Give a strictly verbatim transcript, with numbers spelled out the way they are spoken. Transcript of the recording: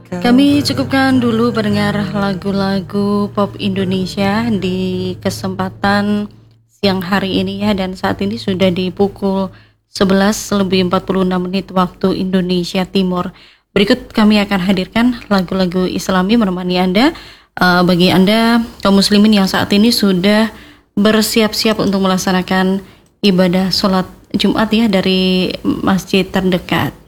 Kami cukupkan dulu pendengar lagu-lagu pop Indonesia di kesempatan siang hari ini ya, dan saat ini sudah di pukul sebelas lebih empat puluh enam menit waktu Indonesia Timur. Berikut kami akan hadirkan lagu-lagu Islami menemani Anda. Uh, bagi Anda kaum muslimin yang saat ini sudah bersiap-siap untuk melaksanakan ibadah sholat Jumat ya dari masjid terdekat.